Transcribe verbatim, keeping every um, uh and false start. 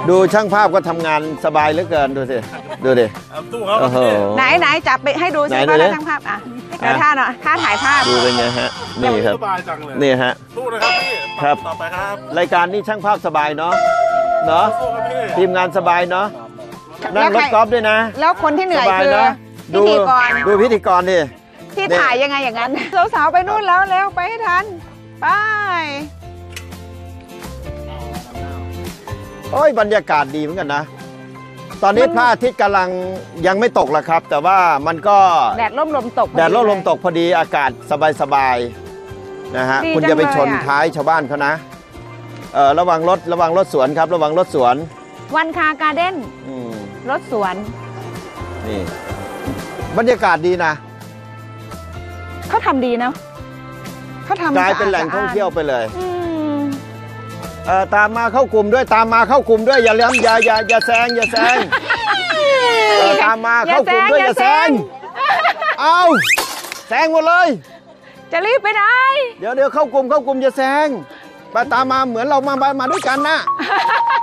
ดูช่างภาพก็ทำงานสบายเหลือเกินดูสิดูดิตู้เขาไหนไหนจับไปให้ดูสิว่าช่างภาพอ่ะเดี๋ยวท่าเนาะท่าถ่ายภาพดูเป็นไงฮะนี่ครับนี่ฮะตู้นะครับพี่ครับต่อไปครับรายการนี้ช่างภาพสบายเนาะเนาะทีมงานสบายเนาะนั่งรถกอล์ฟด้วยนะแล้วคนที่เหนื่อยคือพิธีกรดูพิธีกรดิที่ถ่ายยังไงอย่างนั้นสาวๆไปนู่นแล้วแล้วไปให้ทันไปโอ้ยบรรยากาศดีเหมือนกันนะตอนนี้พระอาทิตย์กำลังยังไม่ตกแล้วครับ แต่ว่ามันก็แดดร่มลมตกแดดร่มลมตกพอดีอากาศสบายๆนะฮะคุณจะไปชนท้ายชาวบ้านเขานะเออระวังรถระวังรถสวนครับระวังรถสวนวันคาการ์เด้นรถสวนนี่บรรยากาศดีนะเขาทำดีนะเขาทำกลายเป็นแหล่งท่องเที่ยวไปเลยเออตามมาเข้ากลุ่มด้วยตามมาเข้ากลุ่มด้วยอย่าเลี้ยงอย่าอย่าอย่าแซงอย่าแซงตามมาเข้ากลุ่มด้วยอย่าแซงเอาแซงหมดเลยจะรีบไปไหนเดี๋ยวเดี๋ยวเข้ากลุ่มเข้ากลุ่มอย่าแซงไปตามมาเหมือนเรามามาด้วยกันนะ